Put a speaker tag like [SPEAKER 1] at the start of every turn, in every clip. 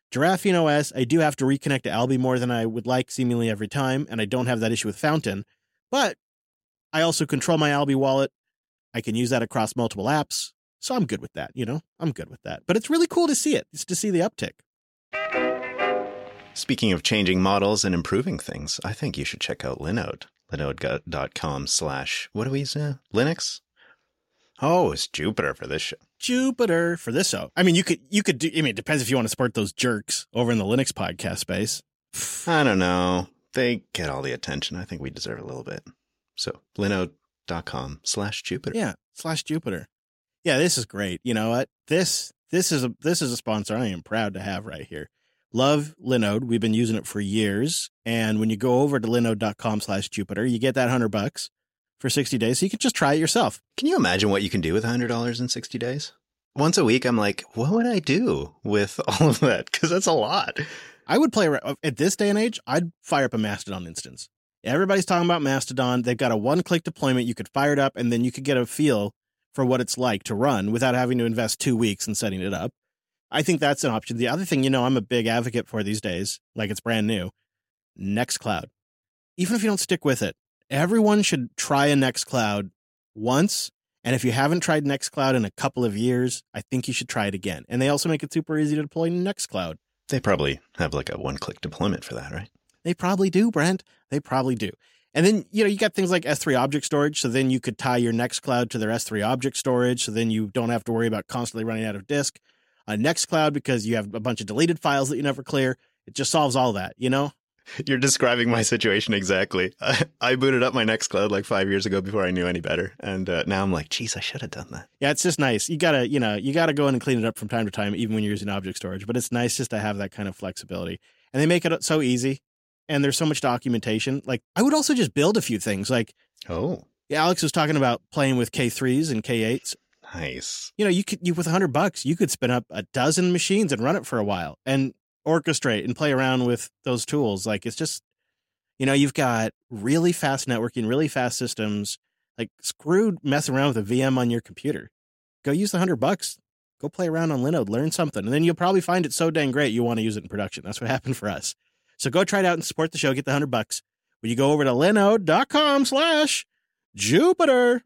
[SPEAKER 1] Giraffine OS, I do have to reconnect to Alby more than I would like seemingly every time, and I don't have that issue with Fountain. But I also control my Alby wallet. I can use that across multiple apps. So I'm good with that, I'm good with that. But it's really cool to see it. It's to see the uptick.
[SPEAKER 2] Speaking of changing models and improving things, I think you should check out Linode. Linode.com/ what do we say? Linux? Oh, it's Jupiter for this show.
[SPEAKER 1] Jupiter for this show. I mean, you could do, it depends if you want to support those jerks over in the Linux podcast space.
[SPEAKER 2] I don't know. They get all the attention. I think we deserve a little bit. So Linode.com/ Jupiter.
[SPEAKER 1] Yeah, /Jupiter. Yeah, this is great. You know what? This is a sponsor I am proud to have right here. Love Linode. We've been using it for years. And when you go over to linode.com/ Jupiter, you get that $100 for 60 days. So you can just try it yourself.
[SPEAKER 2] Can you imagine what you can do with $100 in 60 days? Once a week, I'm like, what would I do with all of that? Because that's a lot.
[SPEAKER 1] I would play at this day and age. I'd fire up a Mastodon instance. Everybody's talking about Mastodon. They've got a one-click deployment. You could fire it up and then you could get a feel for what it's like to run without having to invest 2 weeks in setting it up. I think that's an option. The other thing, I'm a big advocate for these days, like it's brand new, Nextcloud. Even if you don't stick with it, everyone should try a Nextcloud once. And if you haven't tried Nextcloud in a couple of years, I think you should try it again. And they also make it super easy to deploy Nextcloud.
[SPEAKER 2] They probably have like a one-click deployment for that, right?
[SPEAKER 1] They probably do, Brent. They probably do. And then, you got things like S3 object storage. So then you could tie your Nextcloud to their S3 object storage. So then you don't have to worry about constantly running out of disk. Nextcloud, because you have a bunch of deleted files that you never clear. It just solves all that,
[SPEAKER 2] You're describing my situation exactly. I booted up my Nextcloud like 5 years ago before I knew any better. And now I'm like, geez, I should have done that.
[SPEAKER 1] Yeah, it's just nice. You gotta go in and clean it up from time to time, even when you're using object storage. But it's nice just to have that kind of flexibility. And they make it so easy. And there's so much documentation. Like, I would also just build a few things. Like, Alex was talking about playing with K3s and K8s.
[SPEAKER 2] Nice.
[SPEAKER 1] You could with $100, you could spin up a dozen machines and run it for a while and orchestrate and play around with those tools. Like, it's just, you've got really fast networking, really fast systems. Like, screw messing around with a VM on your computer. Go use the $100. Go play around on Linode, learn something, and then you'll probably find it so dang great you want to use it in production. That's what happened for us. So go try it out and support the show. Get the $100 when you go over to linode.com/ Jupiter.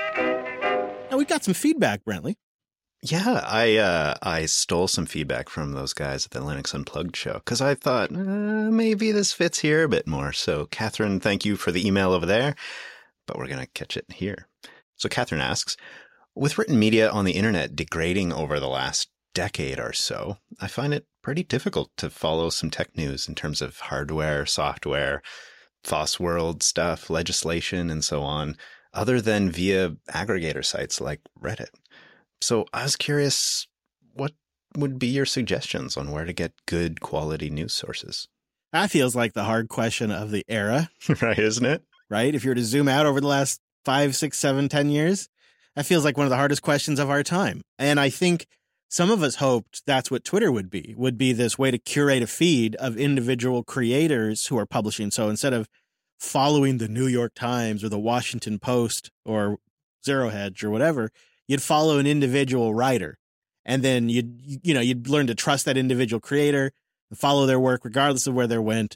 [SPEAKER 1] Now, we've got some feedback, Brentley.
[SPEAKER 2] Yeah, I stole some feedback from those guys at the Linux Unplugged show because I thought maybe this fits here a bit more. So, Catherine, thank you for the email over there, but we're going to catch it here. So, Catherine asks, with written media on the internet degrading over the last decade or so, I find it pretty difficult to follow some tech news in terms of hardware, software, FOSS world stuff, legislation, and so on, other than via aggregator sites like Reddit. So I was curious, what would be your suggestions on where to get good quality news sources?
[SPEAKER 1] That feels like the hard question of the era.
[SPEAKER 2] Right, isn't it?
[SPEAKER 1] Right? If you were to zoom out over the last 5, 6, 7, 10 years, that feels like one of the hardest questions of our time. And I think some of us hoped that's what Twitter would be this way to curate a feed of individual creators who are publishing. So instead of following the New York Times or the Washington Post or Zero Hedge or whatever, you'd follow an individual writer, and then you'd learn to trust that individual creator and follow their work regardless of where they went.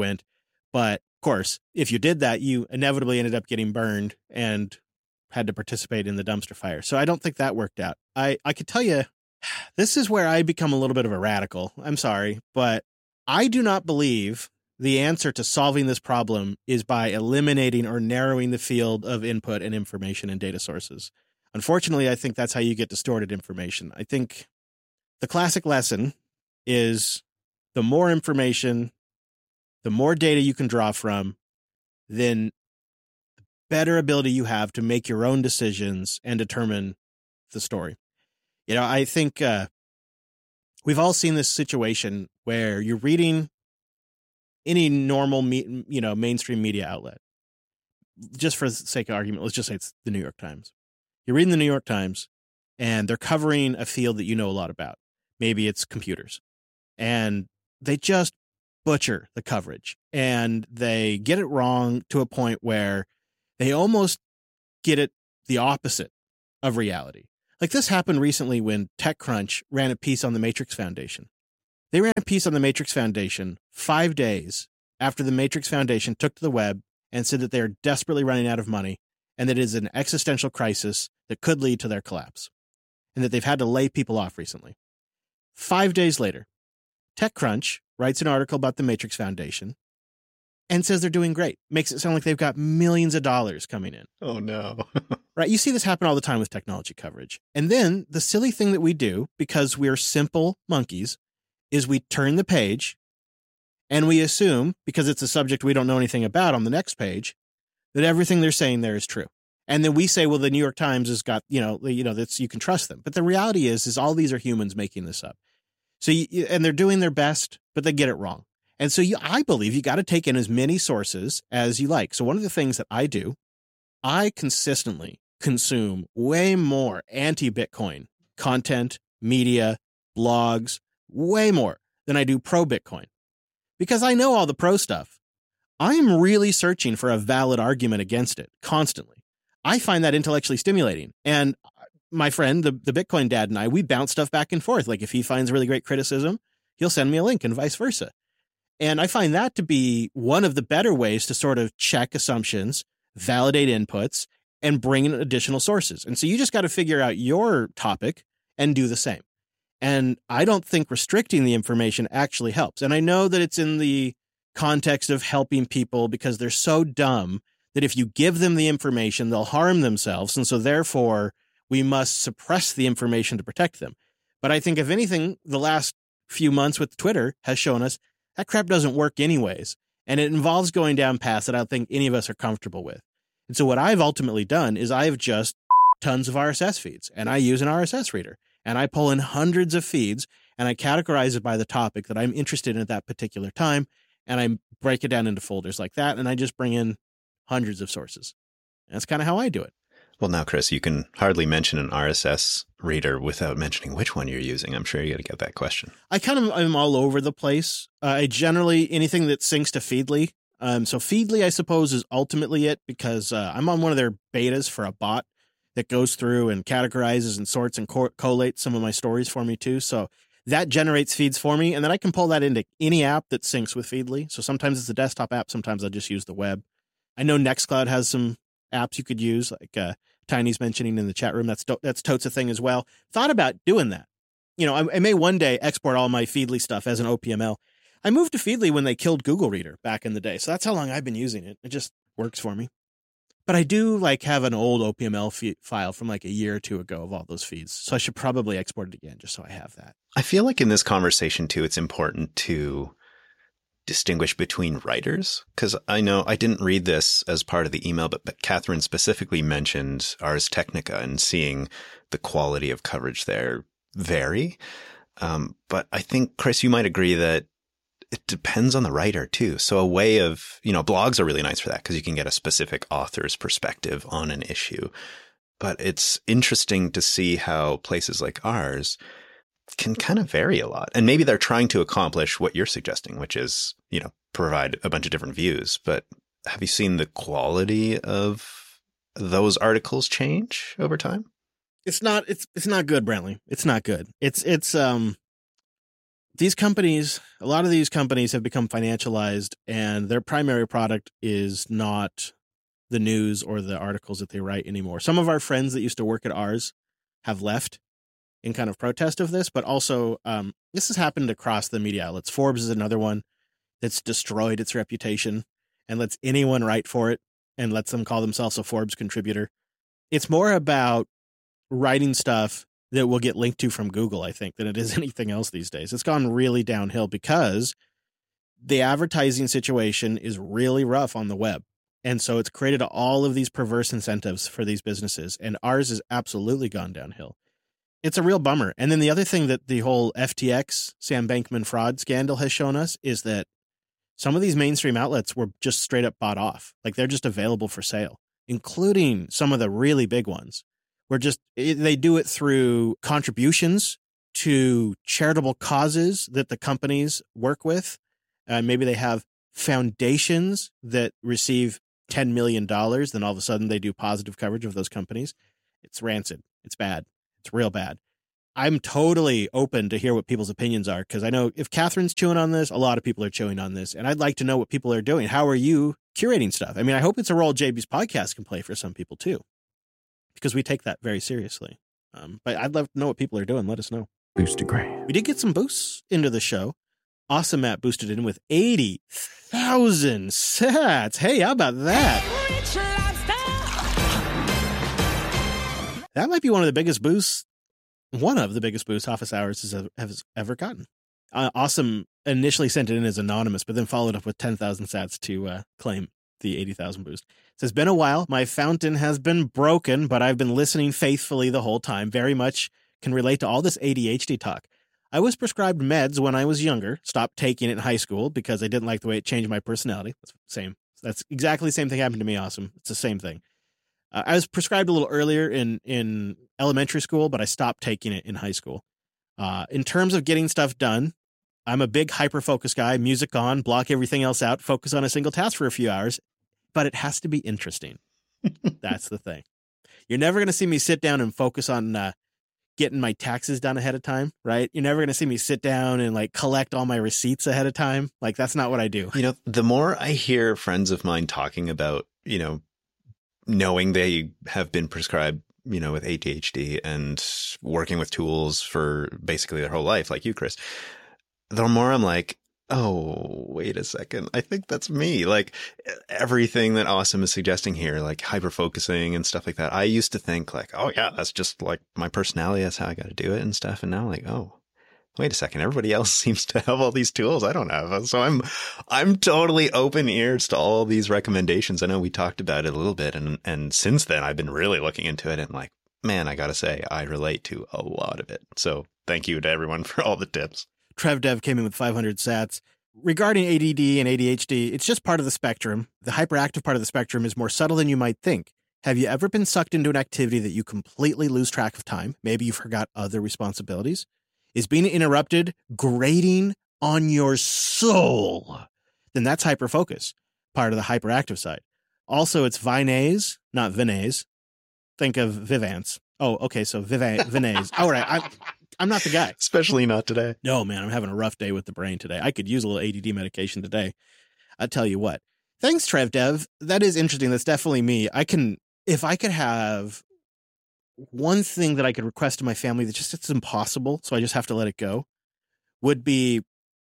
[SPEAKER 1] But of course, if you did that, you inevitably ended up getting burned and had to participate in the dumpster fire. So I don't think that worked out. I could tell you, this is where I become a little bit of a radical. I'm sorry, but I do not believe the answer to solving this problem is by eliminating or narrowing the field of input and information and data sources. Unfortunately, I think that's how you get distorted information. I think the classic lesson is the more information, the more data you can draw from, then the better ability you have to make your own decisions and determine the story. I think we've all seen this situation where you're reading any normal, mainstream media outlet. Just for the sake of argument, let's just say it's the New York Times. You're reading the New York Times, and they're covering a field that you know a lot about. Maybe it's computers. And they just butcher the coverage. And they get it wrong to a point where they almost get it the opposite of reality. Like this happened recently when TechCrunch ran a piece on the Matrix Foundation. They ran a piece on the Matrix Foundation 5 days after the Matrix Foundation took to the web and said that they are desperately running out of money and that it is an existential crisis that could lead to their collapse and that they've had to lay people off recently. 5 days later, TechCrunch writes an article about the Matrix Foundation and says they're doing great. Makes it sound like they've got millions of dollars coming in.
[SPEAKER 2] Oh, no.
[SPEAKER 1] Right? You see this happen all the time with technology coverage. And then the silly thing that we do, because we're simple monkeys, is we turn the page and we assume, because it's a subject we don't know anything about on the next page, that everything they're saying there is true. And then we say, well, the New York Times has got, that's, you can trust them. But the reality is all these are humans making this up. So, and they're doing their best, but they get it wrong. And so I believe you got to take in as many sources as you like. So one of the things that I do, I consistently consume way more anti-Bitcoin content, media, blogs, way more than I do pro-Bitcoin. Because I know all the pro stuff. I am really searching for a valid argument against it constantly. I find that intellectually stimulating. And my friend, the Bitcoin dad, and I, we bounce stuff back and forth. Like if he finds really great criticism, he'll send me a link and vice versa. And I find that to be one of the better ways to sort of check assumptions, validate inputs, and bring in additional sources. And so you just got to figure out your topic and do the same. And I don't think restricting the information actually helps. And I know that it's in the context of helping people because they're so dumb that if you give them the information, they'll harm themselves. And so therefore, we must suppress the information to protect them. But I think if anything, the last few months with Twitter has shown us that crap doesn't work anyways. And it involves going down paths that I don't think any of us are comfortable with. And so what I've ultimately done is I've just tons of RSS feeds, and I use an RSS reader, and I pull in hundreds of feeds, and I categorize it by the topic that I'm interested in at that particular time, and I break it down into folders like that, and I just bring in hundreds of sources. And that's kind of how I do it.
[SPEAKER 2] Well, now, Chris, you can hardly mention an RSS reader without mentioning which one you're using. I'm sure you got to get that question.
[SPEAKER 1] I kind of am all over the place. I generally, anything that syncs to Feedly. So Feedly, I suppose, is ultimately it because I'm on one of their betas for a bot that goes through and categorizes and sorts and collates some of my stories for me too. So that generates feeds for me. And then I can pull that into any app that syncs with Feedly. So sometimes it's a desktop app. Sometimes I just use the web. I know Nextcloud has some apps you could use, like Tiny's mentioning in the chat room. That's totes a thing as well. Thought about doing that. You know, I may one day export all my Feedly stuff as an OPML. I moved to Feedly when they killed Google Reader back in the day. So that's how long I've been using it. It just works for me. But I do have an old OPML file from like a year or two ago of all those feeds. So I should probably export it again just so I have that.
[SPEAKER 2] I feel like in this conversation too, it's important to distinguish between writers, because I know I didn't read this as part of the email, but Catherine specifically mentioned Ars Technica and seeing the quality of coverage there vary. But I think, Chris, you might agree that it depends on the writer too. So a way of, blogs are really nice for that because you can get a specific author's perspective on an issue. But it's interesting to see how places like ours can kind of vary a lot. And maybe they're trying to accomplish what you're suggesting, which is, provide a bunch of different views. But have you seen the quality of those articles change over time?
[SPEAKER 1] It's not good, Brantley. It's not good. It's these companies, a lot of these companies have become financialized, and their primary product is not the news or the articles that they write anymore. Some of our friends that used to work at ours have left in kind of protest of this, but also this has happened across the media outlets. Forbes is another one that's destroyed its reputation and lets anyone write for it and lets them call themselves a Forbes contributor. It's more about writing stuff that will get linked to from Google, I think, than it is anything else these days. It's gone really downhill because the advertising situation is really rough on the web. And so it's created all of these perverse incentives for these businesses. And ours has absolutely gone downhill. It's a real bummer. And then the other thing that the whole FTX, Sam Bankman fraud scandal has shown us is that some of these mainstream outlets were just straight up bought off. Like they're just available for sale, including some of the really big ones. They do it through contributions to charitable causes that the companies work with. Maybe they have foundations that receive $10 million. Then all of a sudden they do positive coverage of those companies. It's rancid. It's bad. It's real bad. I'm totally open to hear what people's opinions are, because I know if Catherine's chewing on this, a lot of people are chewing on this, and I'd like to know what people are doing. How are you curating stuff? I mean, I hope it's a role JB's podcast can play for some people too, because we take that very seriously. But I'd love to know what people are doing. Let us know.
[SPEAKER 3] Boostergram.
[SPEAKER 1] We did get some boosts into the show. Awesome Matt boosted in with 80,000 sats. Hey, how about that? That might be one of the biggest boosts Office Hours has ever gotten. Awesome initially sent it in as anonymous, but then followed up with 10,000 sats to claim the 80,000 boost. It says, been a while. My fountain has been broken, but I've been listening faithfully the whole time. Very much can relate to all this ADHD talk. I was prescribed meds when I was younger, stopped taking it in high school because I didn't like the way it changed my personality. That's exactly the same thing happened to me. Awesome. It's the same thing. I was prescribed a little earlier in elementary school, but I stopped taking it in high school. In terms of getting stuff done, I'm a big hyper-focus guy, music on, block everything else out, focus on a single task for a few hours, but it has to be interesting. That's the thing. You're never going to see me sit down and focus on getting my taxes done ahead of time, right? You're never going to see me sit down and like collect all my receipts ahead of time. Like, that's not what I do.
[SPEAKER 2] You know, the more I hear friends of mine talking about, you know, knowing they have been prescribed, you know, with ADHD and working with tools for basically their whole life, like you, Chris, the more I'm like, oh, wait a second. I think that's me. Like everything that Awesome is suggesting here, like hyper focusing and stuff like that. I used to think like, oh yeah, that's just like my personality. That's how I got to do it and stuff. And now I'm like, oh, wait a second. Everybody else seems to have all these tools I don't have. So I'm totally open ears to all these recommendations. I know we talked about it a little bit. And since then I've been really looking into it and like, man, I got to say, I relate to a lot of it. So thank you to everyone for all the tips.
[SPEAKER 1] Trev Dev came in with 500 sats. Regarding ADD and ADHD, it's just part of the spectrum. The hyperactive part of the spectrum is more subtle than you might think. Have you ever been sucked into an activity that you completely lose track of time? Maybe you forgot other responsibilities. Is being interrupted grating on your soul? Then that's hyperfocus, part of the hyperactive side. Also, it's Vinase, not Vinase. Think of Vivance. Oh, okay, so Vinase. All right, I'm not the guy.
[SPEAKER 2] Especially not today.
[SPEAKER 1] No, man, I'm having a rough day with the brain today. I could use a little ADD medication today. I'll tell you what. Thanks, Trev Dev. That is interesting. That's definitely me. If I could have one thing that I could request to my family that just it's impossible, so I just have to let it go, would be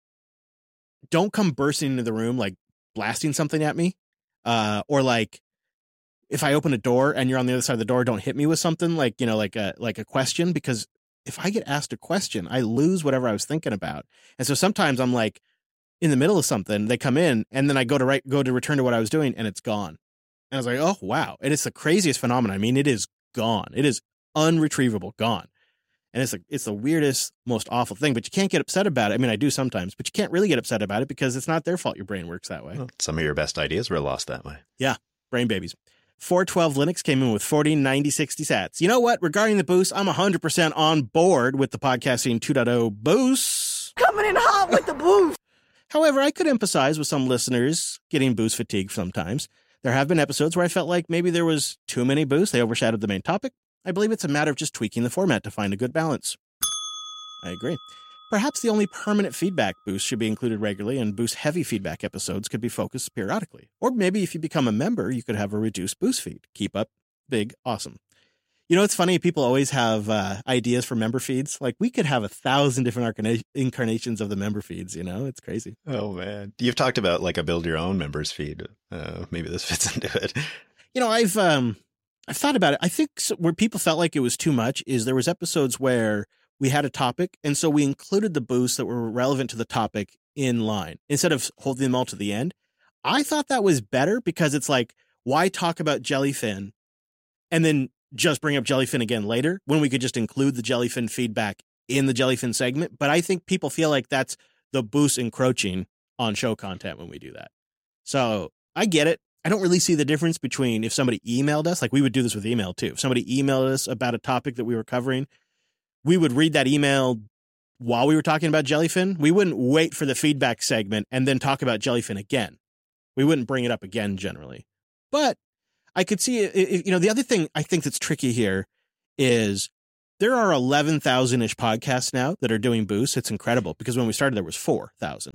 [SPEAKER 1] don't come bursting into the room like blasting something at me, or like if I open a door and you're on the other side of the door, don't hit me with something like, you know, like a question, because if I get asked a question, I lose whatever I was thinking about. And so sometimes I'm like in the middle of something, they come in and then I go to return to what I was doing and it's gone. And I was like, oh, wow. And it's the craziest phenomenon. I mean, it is gone. It is unretrievable, gone. And it's the weirdest, most awful thing, but you can't get upset about it. I mean, I do sometimes, but you can't really get upset about it because it's not their fault your brain works that way.
[SPEAKER 2] Well, some of your best ideas were lost that way.
[SPEAKER 1] Yeah, brain babies. 412 Linux came in with 40, 90, 60 sats. You know what? Regarding the boost, I'm 100% on board with the Podcasting 2.0 boosts.
[SPEAKER 4] Coming in hot with the boost.
[SPEAKER 1] However, I could emphasize with some listeners getting boost fatigue sometimes. There have been episodes where I felt like maybe there was too many boosts. They overshadowed the main topic. I believe it's a matter of just tweaking the format to find a good balance. I agree. Perhaps the only permanent feedback boost should be included regularly, and boost-heavy feedback episodes could be focused periodically. Or maybe if you become a member, you could have a reduced boost feed. Keep up big, awesome. You know, it's funny. People always have ideas for member feeds. Like, we could have 1,000 different incarnations of the member feeds, you know? It's crazy.
[SPEAKER 2] Oh, man. You've talked about, like, a build-your-own members feed. Maybe this fits into it.
[SPEAKER 1] You know, I've thought about it. I think where people felt like it was too much is there was episodes where we had a topic, and so we included the boosts that were relevant to the topic in line instead of holding them all to the end. I thought that was better because it's like, why talk about Jellyfin and then just bring up Jellyfin again later when we could just include the Jellyfin feedback in the Jellyfin segment? But I think people feel like that's the boost encroaching on show content when we do that. So I get it. I don't really see the difference between if somebody emailed us, like we would do this with email too. If somebody emailed us about a topic that we were covering, we would read that email while we were talking about Jellyfin. We wouldn't wait for the feedback segment and then talk about Jellyfin again. We wouldn't bring it up again generally. But I could see, you know, the other thing I think that's tricky here is There are 11,000-ish podcasts now that are doing Boost. It's incredible because when we started, there was 4,000.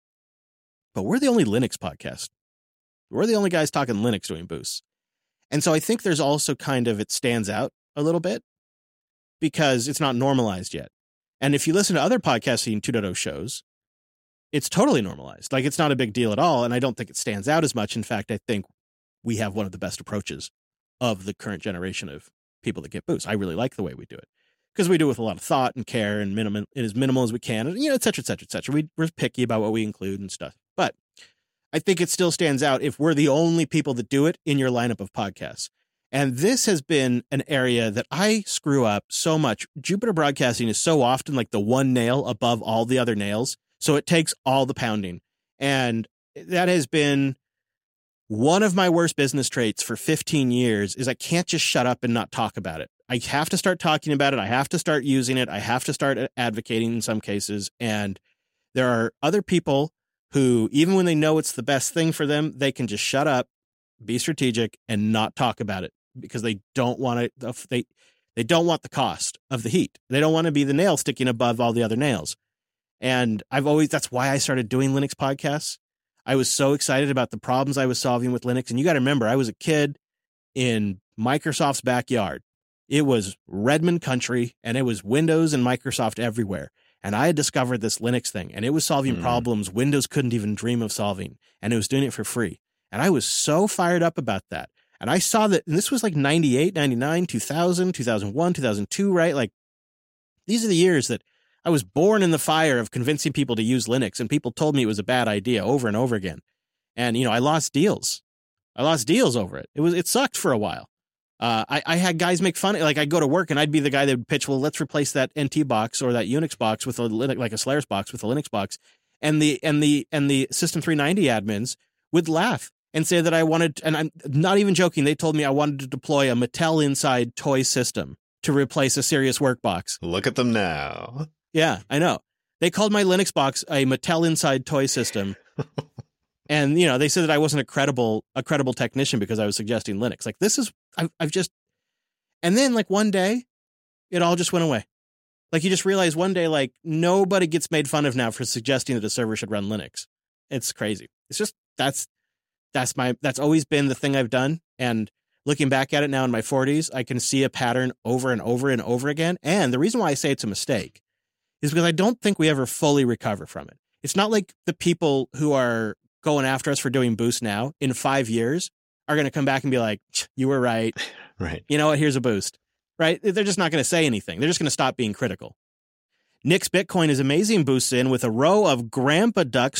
[SPEAKER 1] But we're the only Linux podcast. We're the only guys talking Linux doing Boost. And so I think there's also kind of, it stands out a little bit because it's not normalized yet. And if you listen to other Podcasting 2.0 shows, it's totally normalized. Like, it's not a big deal at all. And I don't think it stands out as much. In fact, I think we have one of the best approaches of the current generation of people that get Boost. I really like the way we do it because we do it with a lot of thought and care and as minimal as we can, and, et cetera, et cetera, et cetera. We're picky about what we include and stuff. But I think it still stands out if we're the only people that do it in your lineup of podcasts. And this has been an area that I screw up so much. Jupiter Broadcasting is so often like the one nail above all the other nails. So it takes all the pounding. And that has been one of my worst business traits for 15 years is I can't just shut up and not talk about it. I have to start talking about it. I have to start using it. I have to start advocating in some cases. And there are other people who, even when they know it's the best thing for them, they can just shut up, be strategic, and not talk about it because they don't want to. They don't want the cost of the heat. They don't want to be the nail sticking above all the other nails. And that's why I started doing Linux podcasts. I was so excited about the problems I was solving with Linux. And you got to remember, I was a kid in Microsoft's backyard. It was Redmond country, and it was Windows and Microsoft everywhere. And I had discovered this Linux thing, and it was solving problems Windows couldn't even dream of solving. And it was doing it for free. And I was so fired up about that. And I saw that, and this was like 98, 99, 2000, 2001, 2002, right? Like, these are the years that I was born in the fire of convincing people to use Linux, and people told me it was a bad idea over and over again. And, I lost deals. I lost deals over it. It sucked for a while. I had guys make fun. Like, I'd go to work and I'd be the guy that would pitch, well, let's replace that NT box or that Unix box with a Linux, like a Solaris box with a Linux box. And the System 390 admins would laugh and say that I wanted, and I'm not even joking, they told me I wanted to deploy a Mattel Inside toy system to replace a Sirius Workbox.
[SPEAKER 2] Look at them now.
[SPEAKER 1] Yeah, I know. They called my Linux box a Mattel Inside toy system. And, they said that I wasn't a credible technician because I was suggesting Linux. Like, this is, I've just, and then like one day, it all just went away. Like, you just realize one day, like, nobody gets made fun of now for suggesting that a server should run Linux. It's crazy. It's just, that's always been the thing I've done. And looking back at it now in my 40s, I can see a pattern over and over and over again. And the reason why I say it's a mistake is because I don't think we ever fully recover from it. It's not like the people who are going after us for doing Boost now in 5 years are going to come back and be like, you were right.
[SPEAKER 2] Right.
[SPEAKER 1] You know what? Here's a Boost. Right. They're just not going to say anything. They're just going to stop being critical. Nick's Bitcoin is amazing boosts in with a row of Grandpa Duck's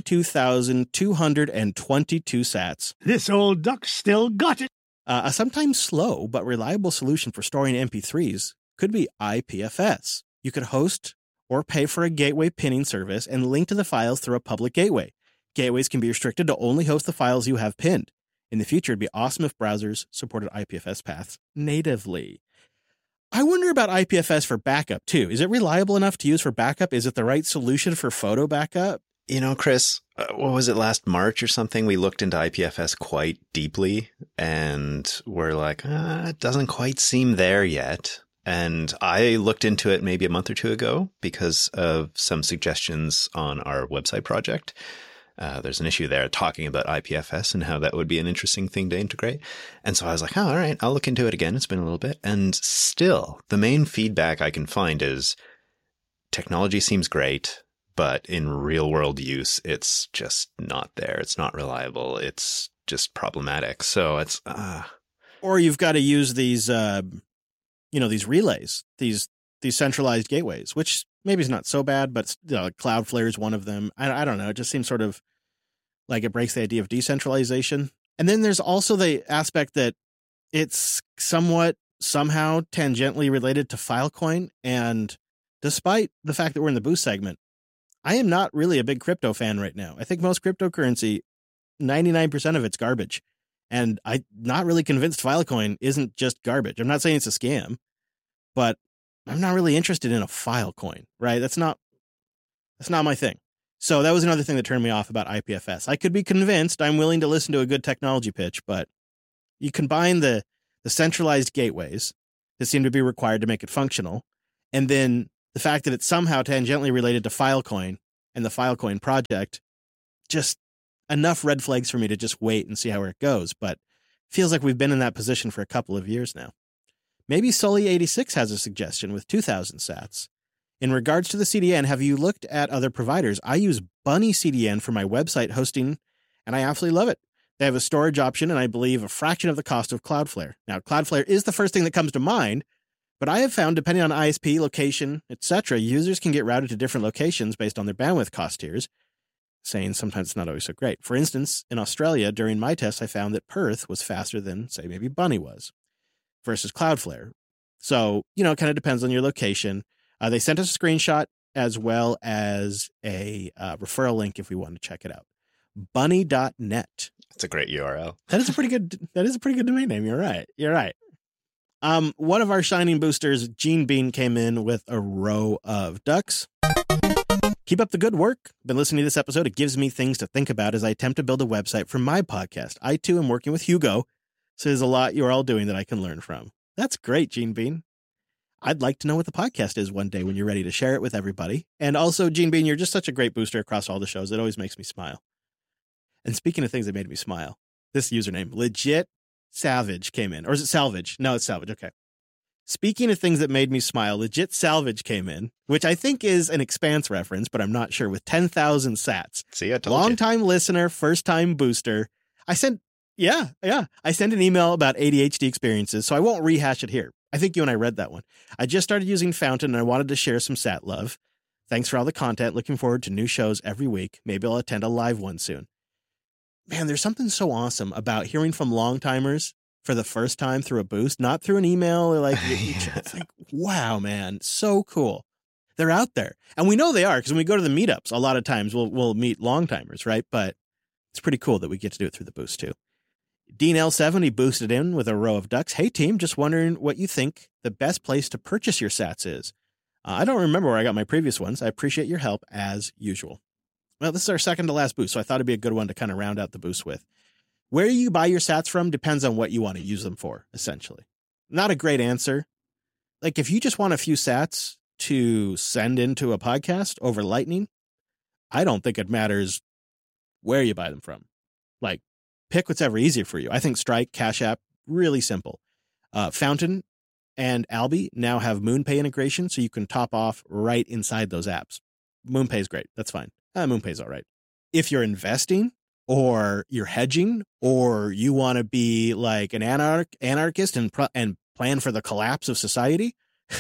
[SPEAKER 1] 22,222 sats.
[SPEAKER 3] This old duck still got it.
[SPEAKER 1] A sometimes slow but reliable solution for storing MP3s could be IPFS. You could host or pay for a gateway pinning service and link to the files through a public gateway. Gateways can be restricted to only host the files you have pinned. In the future, it'd be awesome if browsers supported IPFS paths natively. I wonder about IPFS for backup, too. Is it reliable enough to use for backup? Is it the right solution for photo backup?
[SPEAKER 2] Chris, what was it, last March or something? We looked into IPFS quite deeply, and we're like, it doesn't quite seem there yet. And I looked into it maybe a month or two ago because of some suggestions on our website project. There's an issue there talking about IPFS and how that would be an interesting thing to integrate. And so I was like, all right, I'll look into it again. It's been a little bit. And still, the main feedback I can find is technology seems great, but in real world use, it's just not there. It's not reliable. It's just problematic. So it's...
[SPEAKER 1] Or you've got to use these, these relays, these centralized gateways, which maybe is not so bad, but Cloudflare is one of them. I don't know. It just seems sort of like it breaks the idea of decentralization. And then there's also the aspect that it's somehow tangentially related to Filecoin. And despite the fact that we're in the Boost segment, I am not really a big crypto fan right now. I think most cryptocurrency, 99% of it's garbage. And I'm not really convinced Filecoin isn't just garbage. I'm not saying it's a scam, but I'm not really interested in a Filecoin, right? That's not my thing. So that was another thing that turned me off about IPFS. I could be convinced. I'm willing to listen to a good technology pitch, but you combine the centralized gateways that seem to be required to make it functional. And then the fact that it's somehow tangentially related to Filecoin and the Filecoin project, just enough red flags for me to just wait and see how it goes. But feels like we've been in that position for a couple of years now. Maybe Sully86 has a suggestion with 2,000 sats. In regards to the CDN, have you looked at other providers? I use Bunny CDN for my website hosting, and I absolutely love it. They have a storage option, and I believe a fraction of the cost of Cloudflare. Now, Cloudflare is the first thing that comes to mind, but I have found, depending on ISP, location, etc., users can get routed to different locations based on their bandwidth cost tiers, saying sometimes it's not always so great. For instance, in Australia, during my test, I found that Perth was faster than, say, maybe Bunny was versus Cloudflare. So, it kind of depends on your location. They sent us a screenshot as well as a referral link if we want to check it out. Bunny.net.
[SPEAKER 2] That's a great URL.
[SPEAKER 1] That is a pretty good domain name. You're right. One of our shining boosters, Gene Bean, came in with a row of ducks. Keep up the good work. Been listening to this episode. It gives me things to think about as I attempt to build a website for my podcast. I too am working with Hugo, so there's a lot you're all doing that I can learn from. That's great, Gene Bean. I'd like to know what the podcast is one day when you're ready to share it with everybody. And also, Gene Bean, you're just such a great booster across all the shows. It always makes me smile. And speaking of things that made me smile, this username, Legit Savage, came in. Or is it Salvage? No, it's Salvage. Okay. Speaking of things that made me smile, Legit Salvage came in, which I think is an Expanse reference, but I'm not sure, with 10,000 sats.
[SPEAKER 2] See, I told you.
[SPEAKER 1] Long-time listener, first-time booster. I sent an email about ADHD experiences, so I won't rehash it here. I think you and I read that one. I just started using Fountain, and I wanted to share some sat love. Thanks for all the content. Looking forward to new shows every week. Maybe I'll attend a live one soon. Man, there's something so awesome about hearing from long-timers for the first time through a boost, not through an email or it's like, wow, man, so cool. They're out there. And we know they are because when we go to the meetups, a lot of times we'll meet long-timers, right? But it's pretty cool that we get to do it through the boost too. Dean L70 boosted in with a row of ducks. Hey, team, just wondering what you think the best place to purchase your sats is. I don't remember where I got my previous ones. I appreciate your help as usual. Well, this is our second to last boost, so I thought it'd be a good one to kind of round out the boost with. Where you buy your sats from depends on what you want to use them for, essentially. Not a great answer. Like, if you just want a few sats to send into a podcast over Lightning, I don't think it matters where you buy them from. Like, pick whatever easier for you. I think Strike, Cash App, really simple. Fountain and Alby now have MoonPay integration, so you can top off right inside those apps. MoonPay is great. That's fine. MoonPay's all right. If you're investing or you're hedging or you want to be like an anarchist and plan for the collapse of society,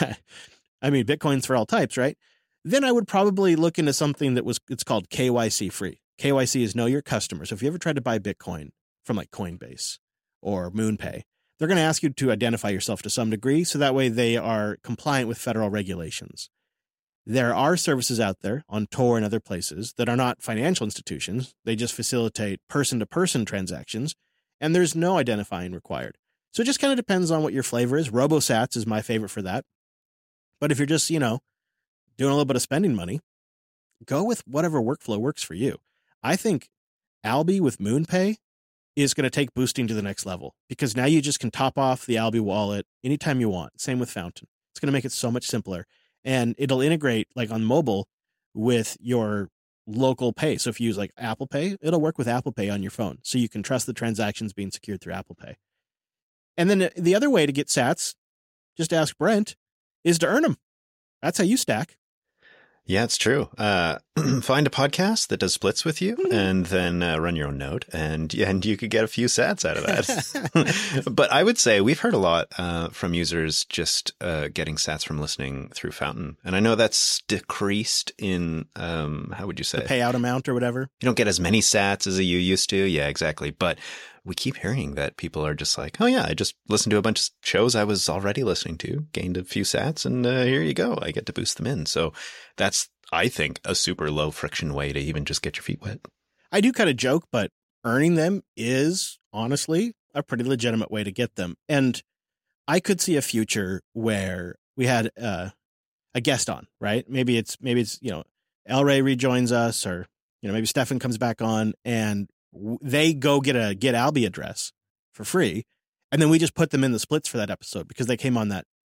[SPEAKER 1] I mean, Bitcoin's for all types, right? Then I would probably look into something it's called KYC free. KYC is know your customer. So if you ever tried to buy Bitcoin from like Coinbase or MoonPay, they're going to ask you to identify yourself to some degree. So that way they are compliant with federal regulations. There are services out there on Tor and other places that are not financial institutions. They just facilitate person-to-person transactions, and there's no identifying required. So it just kind of depends on what your flavor is. RoboSats is my favorite for that. But if you're just, doing a little bit of spending money, go with whatever workflow works for you. I think Alby with MoonPay is going to take boosting to the next level because now you just can top off the Alby wallet anytime you want. Same with Fountain. It's going to make it so much simpler. And it'll integrate, like on mobile, with your local pay. So if you use like Apple Pay, it'll work with Apple Pay on your phone. So you can trust the transactions being secured through Apple Pay. And then the other way to get sats, just ask Brent, is to earn them. That's how you stack.
[SPEAKER 2] Yeah, it's true. Find a podcast that does splits with you and then run your own node and you could get a few sats out of that. But I would say we've heard a lot from users just getting sats from listening through Fountain. And I know that's decreased in, how would you say?
[SPEAKER 1] The payout amount or whatever. You
[SPEAKER 2] don't get as many sats as you used to. Yeah, exactly. But we keep hearing that people are just like, oh yeah, I just listened to a bunch of shows I was already listening to, gained a few sats, and here you go. I get to boost them in. So that's, I think, a super low friction way to even just get your feet wet.
[SPEAKER 1] I do kind of joke, but earning them is honestly a pretty legitimate way to get them. And I could see a future where we had a guest on, right? Maybe it's El Rey rejoins us, or maybe Stefan comes back on and they go get a Alby address for free. And then we just put them in the splits for that episode because they came on that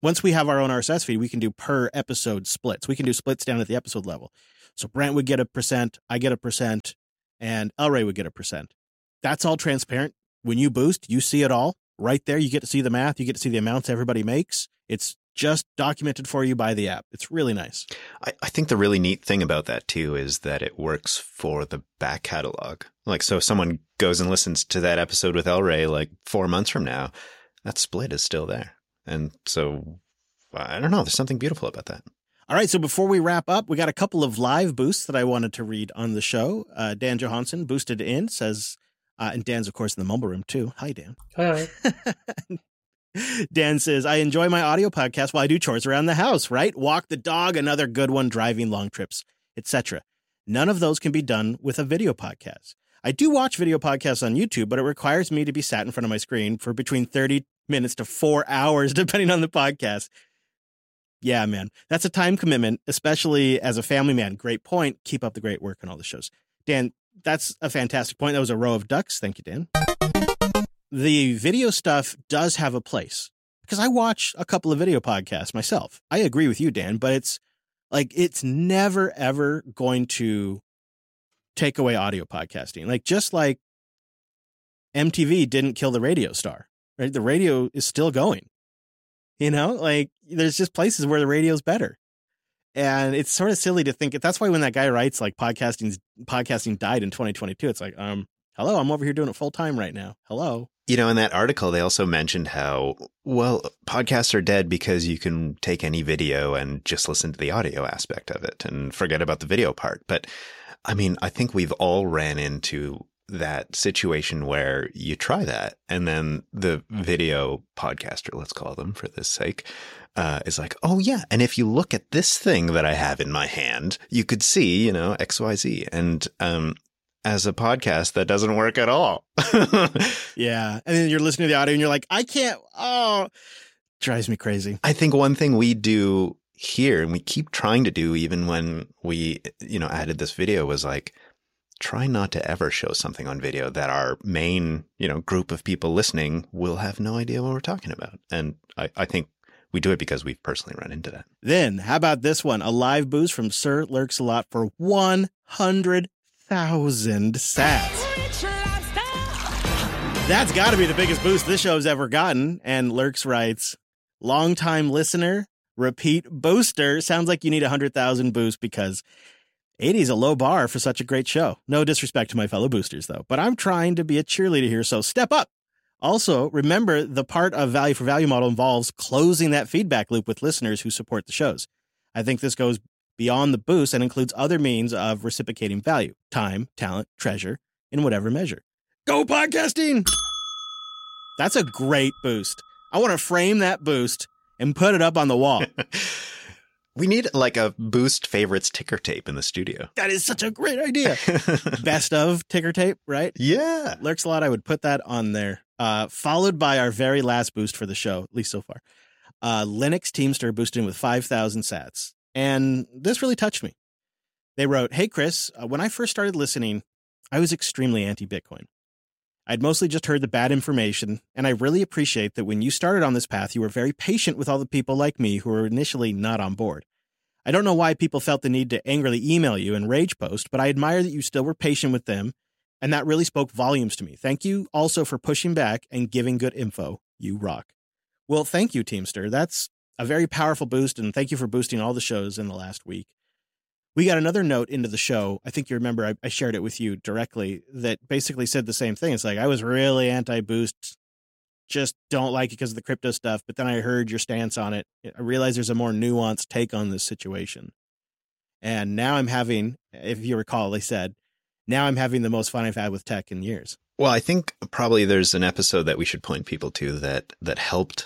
[SPEAKER 1] once we have our own RSS feed, we can do per episode splits. We can do splits down at the episode level. So Brent would get 1%, I get 1%, and El Rey would get 1%. That's all transparent. When you boost, you see it all right there. You get to see the math. You get to see the amounts everybody makes. It's just documented for you by the app. It's really nice.
[SPEAKER 2] I think the really neat thing about that too is that it works for the back catalog. Like, so if someone goes and listens to that episode with El Rey like 4 months from now, that split is still there. And so I don't know. There's something beautiful about that.
[SPEAKER 1] All right. So before we wrap up, we got a couple of live boosts that I wanted to read on the show. Dan Johansson boosted in, says, and Dan's, of course, in the mumble room too. Hi, Dan.
[SPEAKER 4] Hi.
[SPEAKER 1] Dan says, I enjoy my audio podcast while I do chores around the house, right? Walk the dog, another good one, driving long trips, etc. None of those can be done with a video podcast. I do watch video podcasts on YouTube, but it requires me to be sat in front of my screen for between 30 minutes to 4 hours, depending on the podcast. Yeah, man, that's a time commitment, especially as a family man. Great point. Keep up the great work on all the shows. Dan, that's a fantastic point. That was a row of ducks. Thank you, Dan. The video stuff does have a place because I watch a couple of video podcasts myself. I agree with you, Dan, but it's never, ever going to take away audio podcasting. Like, just like MTV didn't kill the radio star, right? The radio is still going, like there's just places where the radio is better. And it's sort of silly to think that's why when that guy writes like podcasting died in 2022, it's like, hello, I'm over here doing it full time right now. Hello.
[SPEAKER 2] In that article, they also mentioned how, well, podcasts are dead because you can take any video and just listen to the audio aspect of it and forget about the video part. But I mean, I think we've all ran into that situation where you try that and then the video podcaster, let's call them for this sake, is like, oh yeah. And if you look at this thing that I have in my hand, you could see, XYZ. And, as a podcast, that doesn't work at all.
[SPEAKER 1] Yeah. And then you're listening to the audio and you're like, I can't. Oh, drives me crazy.
[SPEAKER 2] I think one thing we do here and we keep trying to do even when we, added this video was like, try not to ever show something on video that our main, group of people listening will have no idea what we're talking about. And I think we do it because we've personally run into that.
[SPEAKER 1] Then how about this one? A live boost from Sir Lurks a Lot for 100,000 sats. That's got to be the biggest boost this show's ever gotten. And Lurks writes, longtime listener, repeat booster. Sounds like you need 100,000 boost because 80 is a low bar for such a great show. No disrespect to my fellow boosters, though, but I'm trying to be a cheerleader here, so step up. Also, remember the part of value for value model involves closing that feedback loop with listeners who support the shows. I think this goes beyond the boost and includes other means of reciprocating value, time, talent, treasure, in whatever measure. Go podcasting! That's a great boost. I want to frame that boost and put it up on the wall.
[SPEAKER 2] We need like a boost favorites ticker tape in the studio.
[SPEAKER 1] That is such a great idea. Best of ticker tape, right?
[SPEAKER 2] Yeah.
[SPEAKER 1] Lurks a Lot. I would put that on there. Followed by our very last boost for the show, at least so far. Linux Teamster boosted in with 5,000 sats. And this really touched me. They wrote, hey, Chris, when I first started listening, I was extremely anti-Bitcoin. I'd mostly just heard the bad information, and I really appreciate that when you started on this path, you were very patient with all the people like me who were initially not on board. I don't know why people felt the need to angrily email you and rage post, but I admire that you still were patient with them, and that really spoke volumes to me. Thank you also for pushing back and giving good info. You rock. Well, thank you, Teamster. That's a very powerful boost, and thank you for boosting all the shows in the last week. We got another note into the show. I think you remember I shared it with you directly that basically said the same thing. It's like, I was really anti-boost, just don't like it because of the crypto stuff. But then I heard your stance on it. I realized there's a more nuanced take on this situation. And now I'm having, if you recall, they said, now I'm having the most fun I've had with tech in years.
[SPEAKER 2] Well, I think probably there's an episode that we should point people to that helped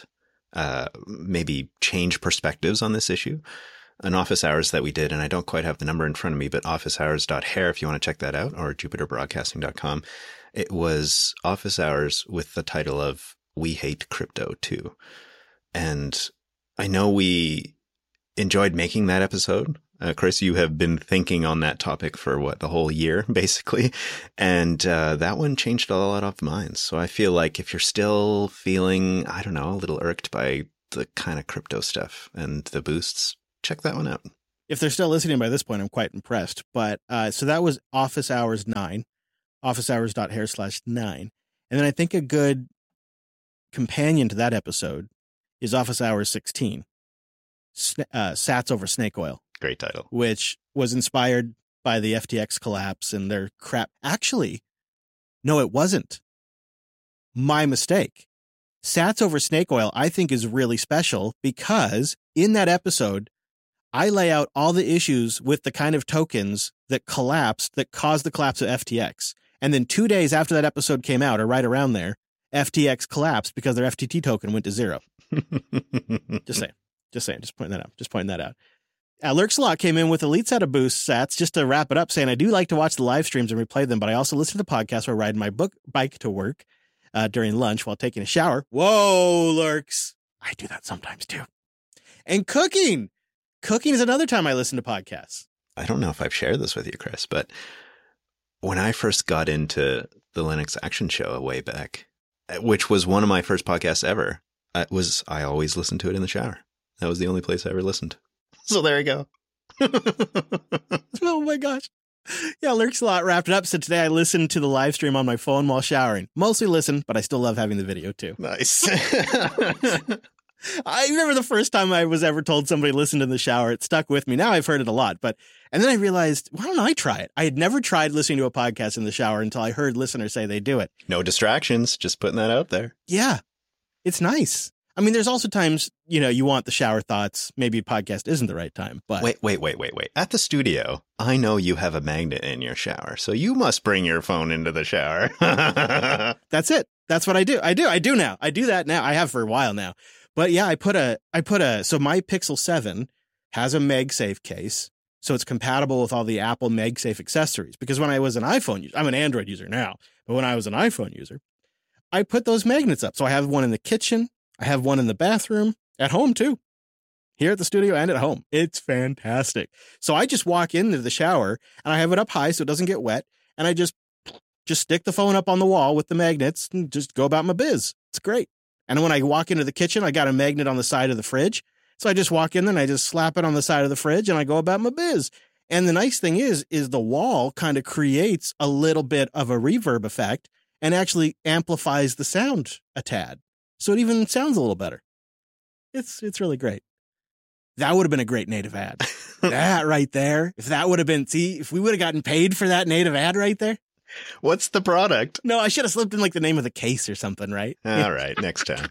[SPEAKER 2] maybe change perspectives on this issue. An office hours that we did, and I don't quite have the number in front of me, but officehours.hair if you want to check that out, or jupiterbroadcasting.com. It was office hours with the title of We Hate Crypto Too. And I know we enjoyed making that episode. Chris, you have been thinking on that topic for the whole year, basically. And that one changed a lot of minds. So I feel like if you're still feeling, I don't know, a little irked by the kind of crypto stuff and the boosts, check that one out.
[SPEAKER 1] If they're still listening by this point, I'm quite impressed. But so that was Office Hours 9, officehours.hair/9. And then I think a good companion to that episode is Office Hours 16, Sats over Snake Oil.
[SPEAKER 2] Great title.
[SPEAKER 1] Which was inspired by the FTX collapse and their crap. Actually, no, it wasn't. My mistake. Sats over Snake Oil, I think, is really special because in that episode, I lay out all the issues with the kind of tokens that collapsed, that caused the collapse of FTX. And then 2 days after that episode came out, or right around there, FTX collapsed because their FTT token went to zero. Just pointing that out. Lurkslot came in with a lead set of boost sats just to wrap it up, saying, I do like to watch the live streams and replay them, but I also listen to the podcast while riding my bike to work during lunch while taking a shower. Whoa, Lurks. I do that sometimes too. And cooking. Cooking is another time I listen to podcasts.
[SPEAKER 2] I don't know if I've shared this with you, Chris, but when I first got into the Linux Action Show way back, which was one of my first podcasts ever, I always listened to it in the shower. That was the only place I ever listened. So there you go.
[SPEAKER 1] Oh my gosh. Yeah, Lurkslot wrapped it up. So today I listened to the live stream on my phone while showering. Mostly listen, but I still love having the video too.
[SPEAKER 2] Nice.
[SPEAKER 1] I remember the first time I was ever told somebody listened in the shower. It stuck with me. Now I've heard it a lot, and then I realized, why don't I try it? I had never tried listening to a podcast in the shower until I heard listeners say they do it.
[SPEAKER 2] No distractions. Just putting that out there.
[SPEAKER 1] Yeah, it's nice. I mean, there's also times, you want the shower thoughts. Maybe a podcast isn't the right time, but
[SPEAKER 2] wait. At the studio, I know you have a magnet in your shower, so you must bring your phone into the shower.
[SPEAKER 1] That's it. That's what I do. I do now. I do that now. I have for a while now. But yeah, so my Pixel 7 has a MagSafe case, so it's compatible with all the Apple MagSafe accessories. Because when I was an iPhone user, I'm an Android user now, but when I was an iPhone user, I put those magnets up. So I have one in the kitchen, I have one in the bathroom, at home too, here at the studio and at home. It's fantastic. So I just walk into the shower and I have it up high so it doesn't get wet, and I just stick the phone up on the wall with the magnets and just go about my biz. It's great. And when I walk into the kitchen, I got a magnet on the side of the fridge. So I just walk in there and I just slap it on the side of the fridge and I go about my biz. And the nice thing is the wall kind of creates a little bit of a reverb effect and actually amplifies the sound a tad. So it even sounds a little better. It's really great. That would have been a great native ad. That right there. If we would have gotten paid for that native ad right there.
[SPEAKER 2] What's the product?
[SPEAKER 1] No, I should have slipped in the name of the case or something, right?
[SPEAKER 2] All right, next time.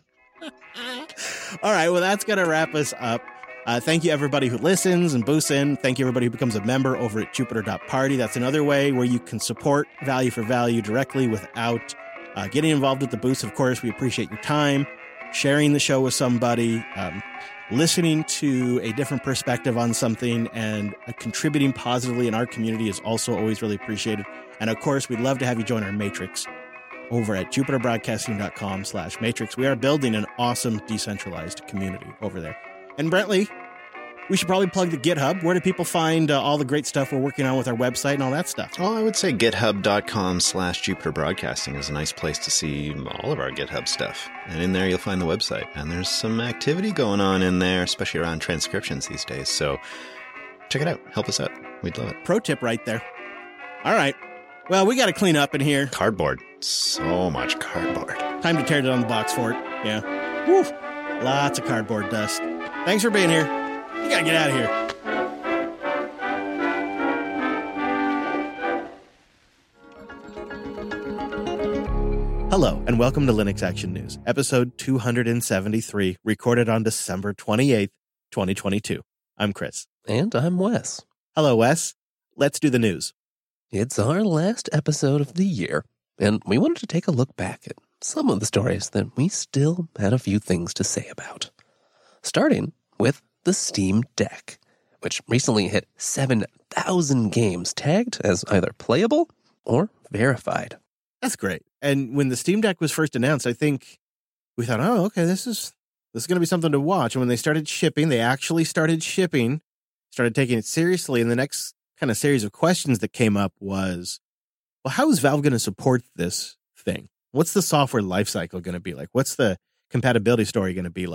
[SPEAKER 1] All right, well, that's going to wrap us up. Thank you, everybody who listens and boosts in. Thank you, everybody who becomes a member over at Jupiter.party. That's another way where you can support Value for Value directly without getting involved with the boosts. Of course, we appreciate your time, sharing the show with somebody, listening to a different perspective on something, and contributing positively in our community is also always really appreciated. And of course, we'd love to have you join our Matrix over at jupiterbroadcasting.com/matrix. We are building an awesome decentralized community over there. And Brentley, we should probably plug the GitHub. Where do people find all the great stuff we're working on with our website and all that stuff?
[SPEAKER 2] Well, I would say github.com/jupiterbroadcasting is a nice place to see all of our GitHub stuff. And in there, you'll find the website. And there's some activity going on in there, especially around transcriptions these days. So check it out. Help us out. We'd love it.
[SPEAKER 1] Pro tip right there. All right. Well, we got to clean up in here.
[SPEAKER 2] Cardboard. So much cardboard.
[SPEAKER 1] Time to tear down the box fort. Yeah. Woo. Lots of cardboard dust. Thanks for being here. You got to get out of here. Hello, and welcome to Linux Action News, episode 273, recorded on December 28th, 2022. I'm Chris.
[SPEAKER 4] And I'm Wes.
[SPEAKER 1] Hello, Wes. Let's do the news.
[SPEAKER 4] It's our last episode of the year, and we wanted to take a look back at some of the stories that we still had a few things to say about. Starting with the Steam Deck, which recently hit 7,000 games tagged as either playable or verified.
[SPEAKER 1] That's great. And when the Steam Deck was first announced, I think we thought, oh, okay, this is going to be something to watch. And when they started shipping, started taking it seriously. And the next kind of series of questions that came up was, well, how is Valve going to support this thing? What's the software lifecycle going to be like? What's the compatibility story going to be like?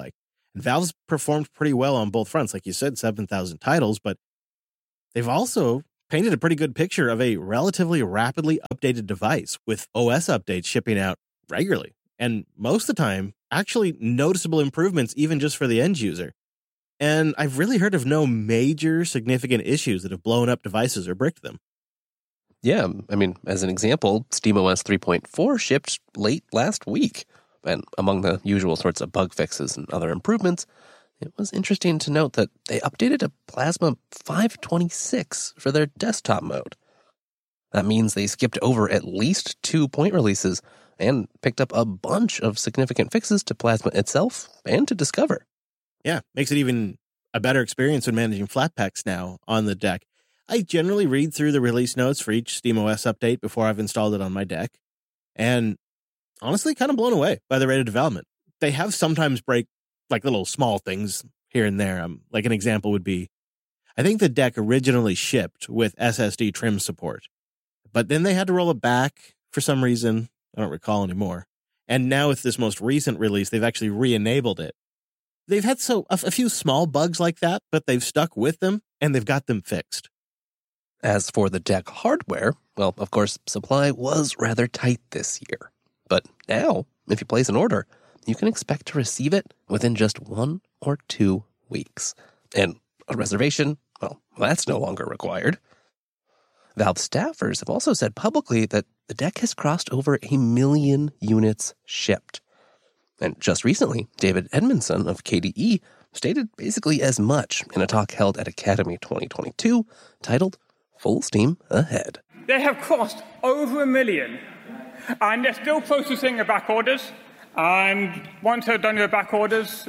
[SPEAKER 1] And Valve's performed pretty well on both fronts. Like you said, 7,000 titles, but they've also painted a pretty good picture of a relatively rapidly updated device with OS updates shipping out regularly. And most of the time, actually noticeable improvements even just for the end user. And I've really heard of no major significant issues that have blown up devices or bricked them.
[SPEAKER 4] Yeah, I mean, as an example, SteamOS 3.4 shipped late last week. And among the usual sorts of bug fixes and other improvements, it was interesting to note that they updated to Plasma 526 for their desktop mode. That means they skipped over at least 2 point releases and picked up a bunch of significant fixes to Plasma itself and to Discover.
[SPEAKER 1] Yeah, makes it even a better experience when managing Flatpaks now on the deck. I generally read through the release notes for each SteamOS update before I've installed it on my deck. And honestly, kind of blown away by the rate of development. They have sometimes break like little small things here and there. Like an example would be, I think the deck originally shipped with SSD trim support, but then they had to roll it back for some reason. I don't recall anymore. And now with this most recent release, they've actually re-enabled it. They've had a few small bugs like that, but they've stuck with them and they've got them fixed.
[SPEAKER 4] As for the deck hardware, well, of course, supply was rather tight this year. But now, if you place an order, you can expect to receive it within just 1 or 2 weeks. And a reservation, well, that's no longer required. Valve staffers have also said publicly that the deck has crossed over 1 million units shipped. And just recently, David Edmondson of KDE stated basically as much in a talk held at Academy 2022 titled Full Steam Ahead.
[SPEAKER 5] They have crossed over 1 million, and they're still processing the back orders. And once they're done with the back orders,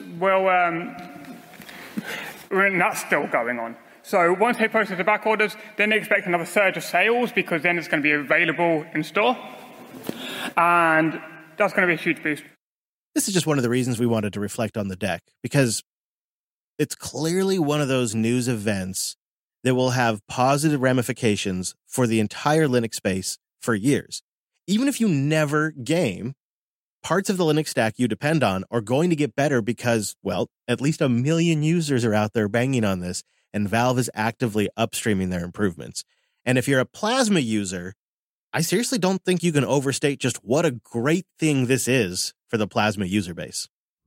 [SPEAKER 5] that's still going on. So once they process the back orders, then they expect another surge of sales because then it's going to be available in store. And that's going to be a huge boost.
[SPEAKER 1] This is just one of the reasons we wanted to reflect on the deck, because it's clearly one of those news events that will have positive ramifications for the entire Linux space for years. Even if you never game, parts of the Linux stack you depend on are going to get better because, well, at least 1 million users are out there banging on this, and Valve is actively upstreaming their improvements. And if you're a Plasma user, I seriously don't think you can overstate just what a great thing this is for the Plasma user base.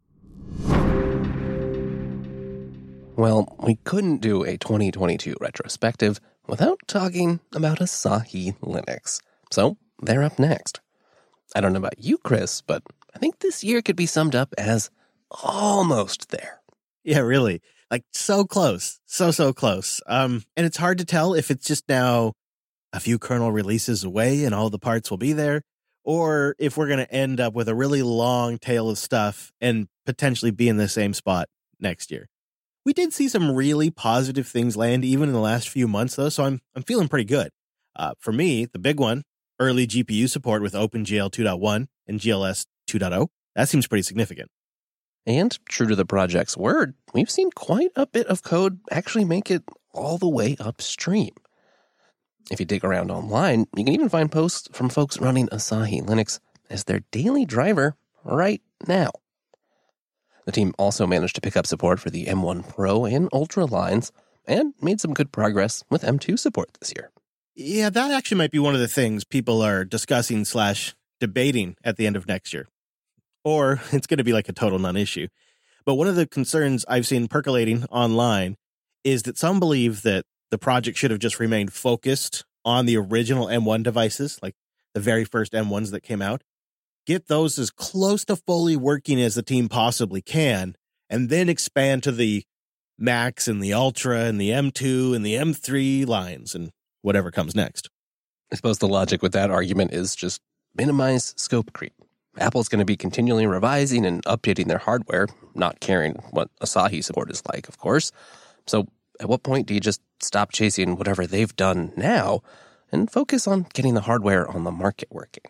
[SPEAKER 4] Well, we couldn't do a 2022 retrospective without talking about Asahi Linux. So they're up next. I don't know about you, Chris, but I think this year could be summed up as almost there.
[SPEAKER 1] Yeah, really. Like so close. So close. And it's hard to tell if it's just now a few kernel releases away and all the parts will be there, or if we're going to end up with a really long tail of stuff and potentially be in the same spot next year. We did see some really positive things land even in the last few months, though, so I'm feeling pretty good. For me, the big one, early GPU support with OpenGL 2.1 and GLS 2.0, that seems pretty significant.
[SPEAKER 4] And true to the project's word, we've seen quite a bit of code actually make it all the way upstream. If you dig around online, you can even find posts from folks running Asahi Linux as their daily driver right now. The team also managed to pick up support for the M1 Pro and Ultra lines and made some good progress with M2 support this year.
[SPEAKER 1] Yeah, that actually might be one of the things people are discussing / debating at the end of next year. Or it's going to be like a total non-issue. But one of the concerns I've seen percolating online is that some believe that the project should have just remained focused on the original M1 devices, like the very first M1s that came out. Get those as close to fully working as the team possibly can, and then expand to the Max and the Ultra and the M2 and the M3 lines and whatever comes next.
[SPEAKER 4] I suppose the logic with that argument is just minimize scope creep. Apple's going to be continually revising and updating their hardware, not caring what Asahi support is like, of course. So at what point do you just stop chasing whatever they've done now and focus on getting the hardware on the market working?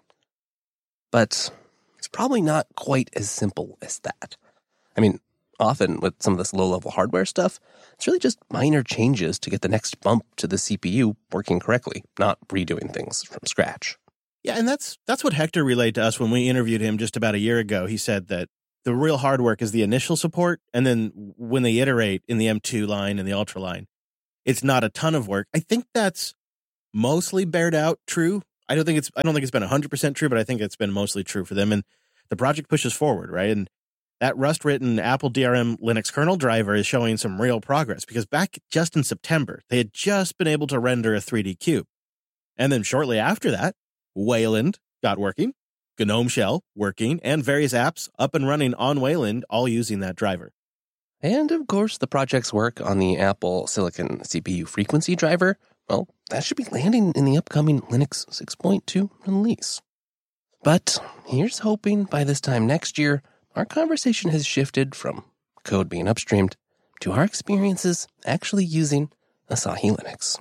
[SPEAKER 4] But it's probably not quite as simple as that. I mean, often with some of this low-level hardware stuff, it's really just minor changes to get the next bump to the CPU working correctly, not redoing things from scratch.
[SPEAKER 1] Yeah, and that's what Hector relayed to us when we interviewed him just about a year ago. He said that the real hard work is the initial support. And then when they iterate in the M2 line and the Ultra line, it's not a ton of work. I think that's mostly bared out true. I don't think it's been 100% true, but I think it's been mostly true for them. And the project pushes forward, right? And that Rust-written Apple DRM Linux kernel driver is showing some real progress, because back just in September, they had just been able to render a 3D cube. And then shortly after that, Wayland got working, GNOME Shell working, and various apps up and running on Wayland, all using that driver.
[SPEAKER 4] And of course, the project's work on the Apple Silicon CPU frequency driver, well, that should be landing in the upcoming Linux 6.2 release. But here's hoping by this time next year, our conversation has shifted from code being upstreamed to our experiences actually using Asahi Linux.